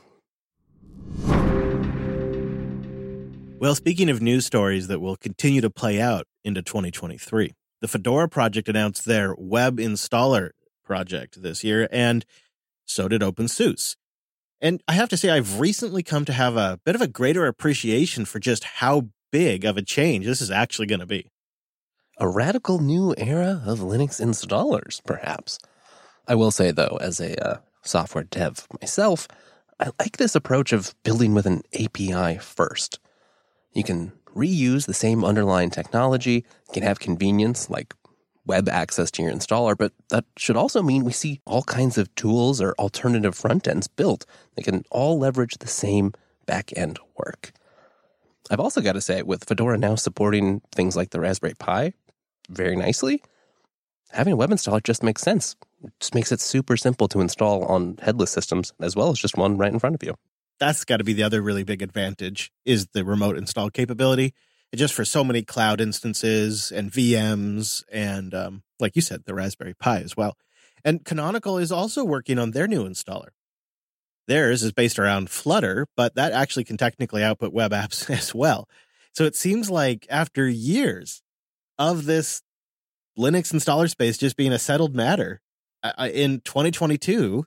[SPEAKER 1] Well, speaking of news stories that will continue to play out into 2023, the Fedora project announced their web installer project this year, and so did OpenSUSE. And I have to say, I've recently come to have a bit of a greater appreciation for just how big of a change this is actually going to be.
[SPEAKER 4] A radical new era of Linux installers, perhaps. I will say, though, as a software dev myself, I like this approach of building with an API first. You can reuse the same underlying technology, you can have convenience like web access to your installer, but that should also mean we see all kinds of tools or alternative front ends built. They can all leverage the same back-end work. I've also got to say, with Fedora now supporting things like the Raspberry Pi very nicely, having a web installer just makes sense. It just makes it super simple to install on headless systems, as well as just one right in front of you.
[SPEAKER 1] That's got to be the other really big advantage, is the remote install capability. Just for so many cloud instances and VMs and, like you said, the Raspberry Pi as well. And Canonical is also working on their new installer. Theirs is based around Flutter, but that actually can technically output web apps as well. So it seems like after years of this Linux installer space just being a settled matter, in 2022,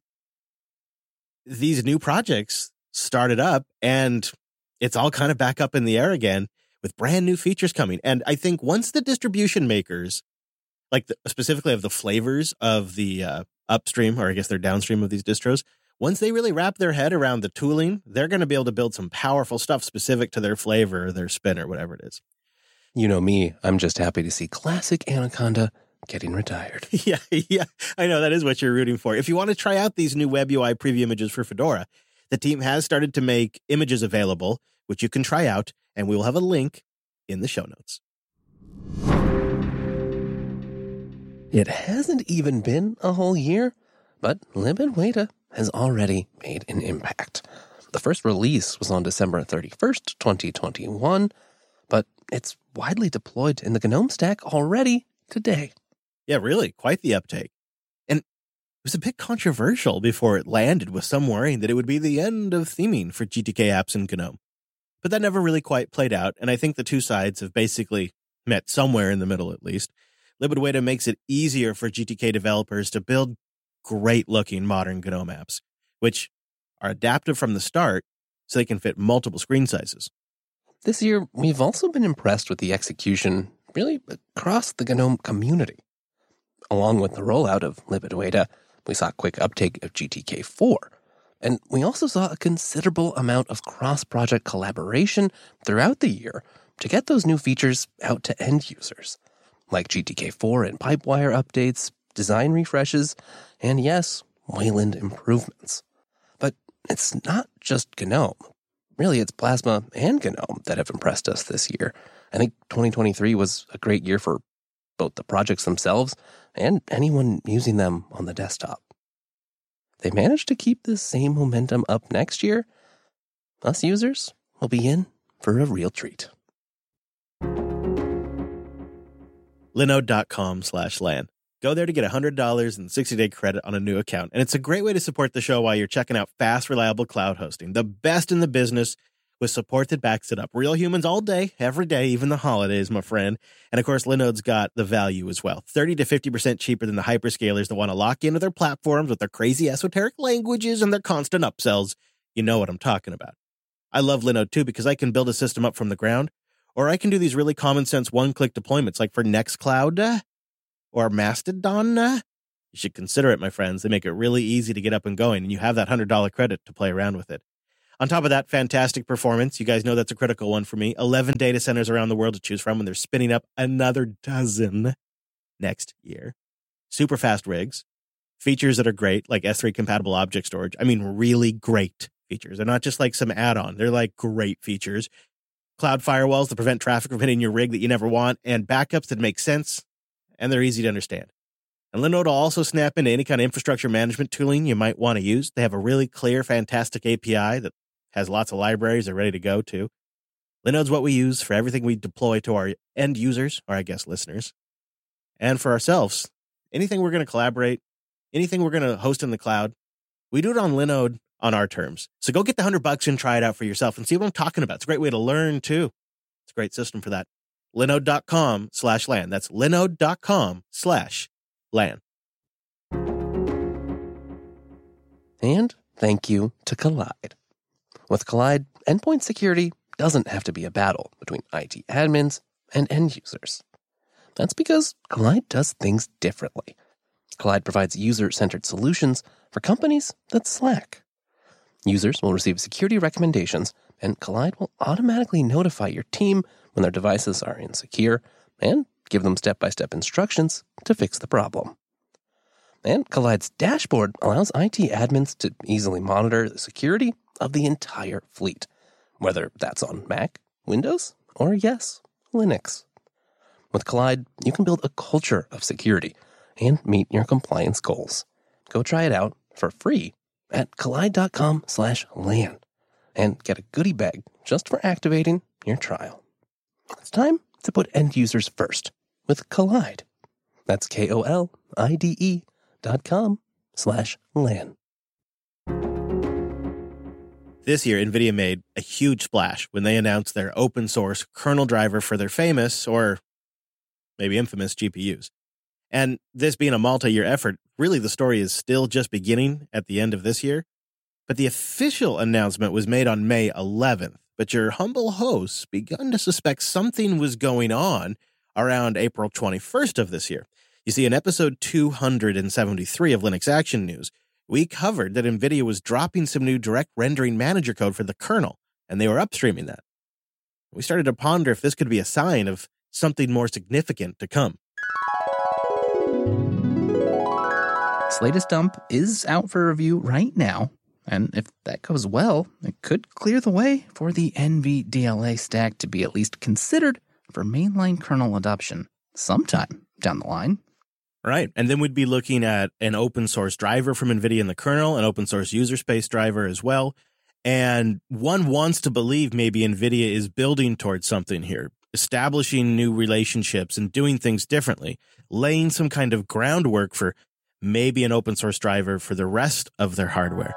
[SPEAKER 1] these new projects started up and it's all kind of back up in the air again with brand new features coming. And I think once the distribution makers, like specifically of the flavors of the upstream, or I guess they're downstream of these distros, once they really wrap their head around the tooling, they're going to be able to build some powerful stuff specific to their flavor or their spin or whatever it is.
[SPEAKER 4] You know me, I'm just happy to see classic Anaconda getting retired.
[SPEAKER 1] Yeah, I know that is what you're rooting for. If you want to try out these new web UI preview images for Fedora, the team has started to make images available, which you can try out, and we will have a link in the show notes.
[SPEAKER 4] It hasn't even been a whole year, but libadwaita has already made an impact. The first release was on December 31st, 2021, but it's widely deployed in the GNOME stack already today.
[SPEAKER 1] Yeah, really, quite the uptake. And it was a bit controversial before it landed, with some worrying that it would be the end of theming for GTK apps in GNOME. But that never really quite played out, and I think the two sides have basically met somewhere in the middle at least. libadwaita makes it easier for GTK developers to build great-looking modern GNOME apps, which are adaptive from the start so they can fit multiple screen sizes.
[SPEAKER 4] This year, we've also been impressed with the execution really across the GNOME community. Along with the rollout of libadwaita, we saw quick uptake of GTK4. And we also saw a considerable amount of cross-project collaboration throughout the year to get those new features out to end users, like GTK4 and Pipewire updates, design refreshes, and yes, Wayland improvements. But it's not just GNOME. Really, it's Plasma and GNOME that have impressed us this year. I think 2023 was a great year for both the projects themselves and anyone using them on the desktop. They managed to keep this same momentum up next year. Us users will be in for a real treat.
[SPEAKER 1] Linode.com/LAN. Go there to get $100 and 60-day credit on a new account. And it's a great way to support the show while you're checking out fast, reliable cloud hosting. The best in the business with support that backs it up. Real humans all day, every day, even the holidays, my friend. And of course, Linode's got the value as well. 30 to 50% cheaper than the hyperscalers that want to lock into their platforms with their crazy esoteric languages and their constant upsells. You know what I'm talking about. I love Linode too because I can build a system up from the ground, or I can do these really common sense one-click deployments like for Nextcloud, or Mastodon, you should consider it, my friends. They make it really easy to get up and going, and you have that $100 credit to play around with it. On top of that, fantastic performance. You guys know that's a critical one for me. 11 data centers around the world to choose from, and they're spinning up another dozen next year. Super fast rigs. Features that are great, like S3 compatible object storage. I mean, really great features. They're not just like some add-on. They're like great features. Cloud firewalls to prevent traffic from hitting your rig that you never want, and backups that make sense, and they're easy to understand. And Linode will also snap into any kind of infrastructure management tooling you might want to use. They have a really clear, fantastic API that has lots of libraries they're ready to go to. Linode's what we use for everything we deploy to our end users, or I guess listeners. And for ourselves, anything we're going to collaborate, anything we're going to host in the cloud, we do it on Linode on our terms. So go get the $100 and try it out for yourself and see what I'm talking about. It's a great way to learn, too. It's a great system for that. Linode.com/LAN. That's Linode.com/LAN.
[SPEAKER 4] And thank you to Collide. With Collide, endpoint security doesn't have to be a battle between IT admins and end users. That's because Collide does things differently. Collide provides user-centered solutions for companies that slack. Users will receive security recommendations, and Collide will automatically notify your team when their devices are insecure and give them step-by-step instructions to fix the problem. And Collide's dashboard allows IT admins to easily monitor the security of the entire fleet, whether that's on Mac, Windows, or yes, Linux. With Collide, you can build a culture of security and meet your compliance goals. Go try it out for free at collide.com/LAN and get a goodie bag just for activating your trial. It's time to put end users first with Collide. That's KOLIDE.com/LAN.
[SPEAKER 1] This year, NVIDIA made a huge splash when they announced their open source kernel driver for their famous, or maybe infamous, GPUs. And this being a multi-year effort, really the story is still just beginning at the end of this year. But the official announcement was made on May 11th. But your humble hosts begun to suspect something was going on around April 21st of this year. You see, in episode 273 of Linux Action News, we covered that NVIDIA was dropping some new direct rendering manager code for the kernel, and they were upstreaming that. We started to ponder if this could be a sign of something more significant to come.
[SPEAKER 6] This latest dump is out for review right now, and if that goes well, it could clear the way for the NVDLA stack to be at least considered for mainline kernel adoption sometime down the line.
[SPEAKER 1] Right, and then we'd be looking at an open source driver from NVIDIA in the kernel, an open source user space driver as well, and one wants to believe maybe NVIDIA is building towards something here, establishing new relationships and doing things differently, laying some kind of groundwork for maybe an open source driver for the rest of their hardware.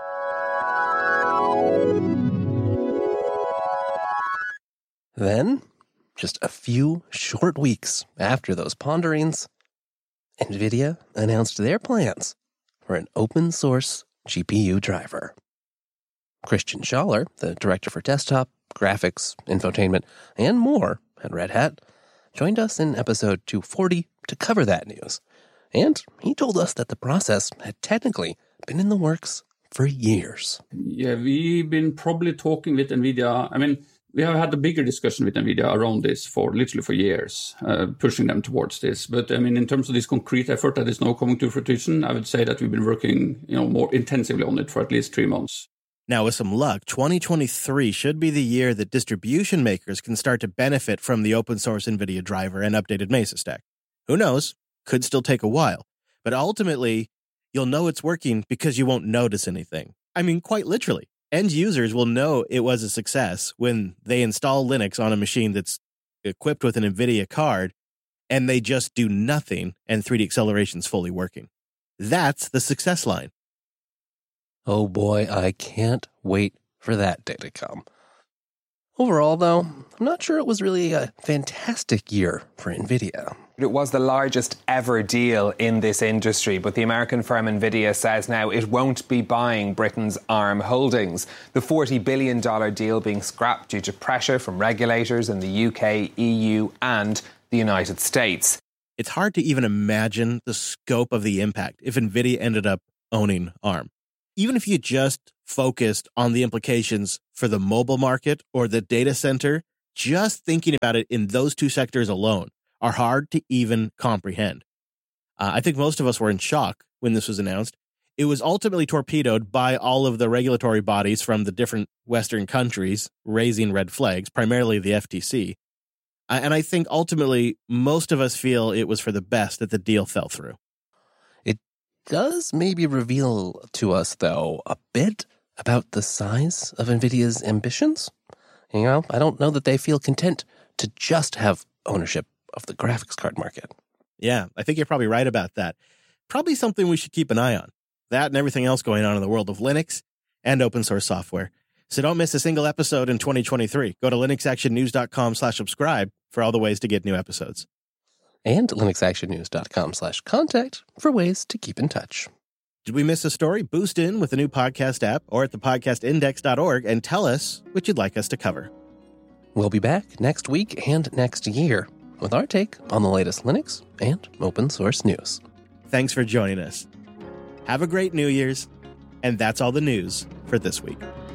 [SPEAKER 4] Then, just a few short weeks after those ponderings, NVIDIA announced their plans for an open source GPU driver. Christian Schaller, the director for desktop, graphics, infotainment, and more at Red Hat, joined us in episode 240 to cover that news. And he told us that the process had technically been in the works for years.
[SPEAKER 7] Yeah, we've been probably talking with NVIDIA. I mean, we have had a bigger discussion with NVIDIA around this for literally for years, pushing them towards this. But I mean, in terms of this concrete effort that is now coming to fruition, I would say that we've been working, more intensively on it for at least 3 months.
[SPEAKER 1] Now, with some luck, 2023 should be the year that distribution makers can start to benefit from the open source NVIDIA driver and updated Mesa stack. Who knows? Could still take a while. But ultimately, you'll know it's working because you won't notice anything. I mean, quite literally. End users will know it was a success when they install Linux on a machine that's equipped with an NVIDIA card and they just do nothing and 3D acceleration's fully working. That's the success line.
[SPEAKER 4] Oh boy, I can't wait for that day to come. Overall, though, I'm not sure it was really a fantastic year for NVIDIA.
[SPEAKER 8] It was the largest ever deal in this industry, but the American firm NVIDIA says now it won't be buying Britain's ARM holdings. The $40 billion deal being scrapped due to pressure from regulators in the UK, EU and the United States.
[SPEAKER 1] it's hard to even imagine the scope of the impact if NVIDIA ended up owning ARM. Even if you just focused on the implications for the mobile market or the data center, just thinking about it in those two sectors alone are hard to even comprehend. I think most of us were in shock when this was announced. It was ultimately torpedoed by all of the regulatory bodies from the different Western countries raising red flags, primarily the FTC. And I think ultimately most of us feel it was for the best that the deal fell through.
[SPEAKER 4] It does maybe reveal to us, though, a bit about the size of NVIDIA's ambitions. You know, I don't know that they feel content to just have ownership of the graphics card market.
[SPEAKER 1] Yeah, I think you're probably right about that. Probably something we should keep an eye on. That and everything else going on in the world of Linux and open source software. So don't miss a single episode in 2023. Go to linuxactionnews.com/subscribe for all the ways to get new episodes.
[SPEAKER 4] And linuxactionnews.com/contact for ways to keep in touch.
[SPEAKER 1] Did we miss a story? Boost in with the new podcast app or at thepodcastindex.org and tell us what you'd like us to cover.
[SPEAKER 4] We'll be back next week and next year with our take on the latest Linux and open source news.
[SPEAKER 1] Thanks for joining us. Have a great New Year's, and that's all the news for this week.